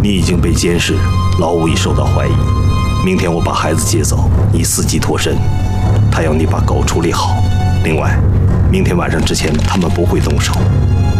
你已经被监视，老五已受到怀疑。明天我把孩子接走，你伺机脱身。他要你把狗处理好。另外，明天晚上之前他们不会动手。